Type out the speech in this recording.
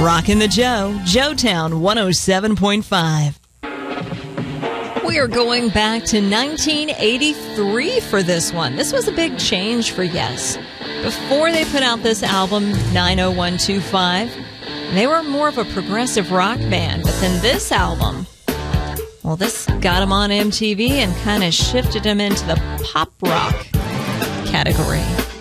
Rockin' the Joe, Joetown 107.5. We are going back to 1983 for this one. This was a big change for Yes. Before they put out this album, 90125, they were more of a progressive rock band. But then this album, well, this got them on MTV and kind of shifted them into the pop rock category.